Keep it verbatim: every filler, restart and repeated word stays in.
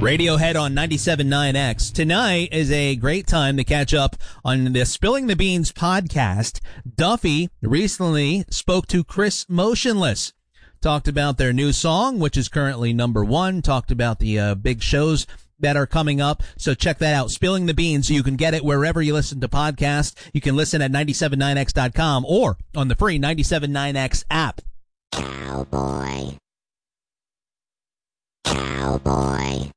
Radiohead on ninety-seven point nine X. Tonight is a great time to catch up on the Spilling the Beans podcast. Duffy recently spoke to Chris Motionless. Talked about their new song, which is currently number one. Talked about the uh, big shows that are coming up. So check that out. Spilling the Beans. You can get it wherever you listen to podcasts. You can listen at ninety-seven point nine X dot com or on the free ninety-seven point nine X app. Cowboy. Cowboy.